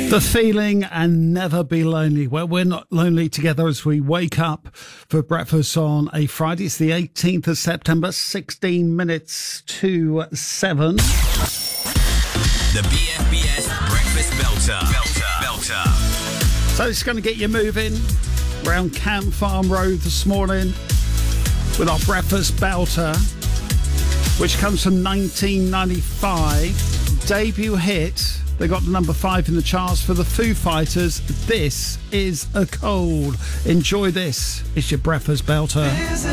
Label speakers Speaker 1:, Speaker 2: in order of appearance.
Speaker 1: The feeling and never be lonely. Well, we're not lonely together as we wake up for breakfast on a Friday. It's the 18th of September, 16 minutes to 7.
Speaker 2: The BFBS Breakfast Belter.
Speaker 1: So it's going to get you moving around Camp Farm Road this morning with our breakfast belter, which comes from 1995. Debut hit. They got the number 5 in the charts for the Foo Fighters. This is a cold. Enjoy this. It's your breakfast belter.